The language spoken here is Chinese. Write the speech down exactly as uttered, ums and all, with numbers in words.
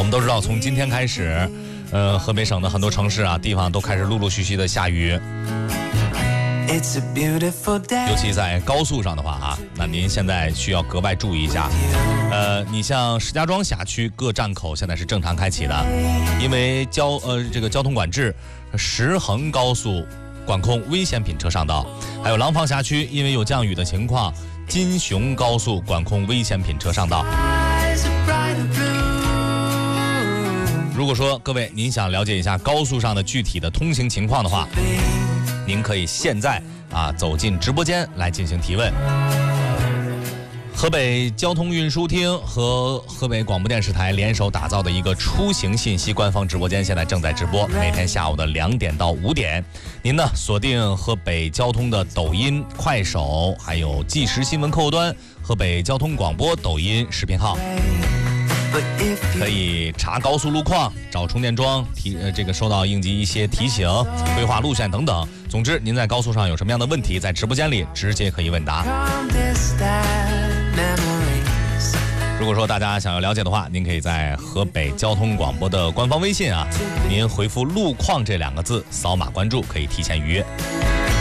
们都知道，从今天开始，呃，河北省的很多城市啊、地方都开始陆陆续续的下雨。尤其在高速上的话啊，那您现在需要格外注意一下。呃，你像石家庄辖区各站口现在是正常开启的，因为交呃这个交通管制，石衡高速管控危险品车上道，还有廊坊辖区因为有降雨的情况，金雄高速管控危险品车上道。如果说各位您想了解一下高速上的具体的通行情况的话，您可以现在啊走进直播间来进行提问。河北交通运输厅和河北广播电视台联手打造的一个出行信息官方直播间现在正在直播，每天下午的两点到五点，您呢锁定河北交通的抖音、快手，还有即时新闻客户端、河北交通广播抖音视频号。可以查高速路况、找充电桩、提呃这个收到应急一些提醒、规划路线等等。总之，您在高速上有什么样的问题，在直播间里直接可以问答。如果说大家想要了解的话，您可以在河北交通广播的官方微信啊，您回复路况这两个字，扫码关注，可以提前预约。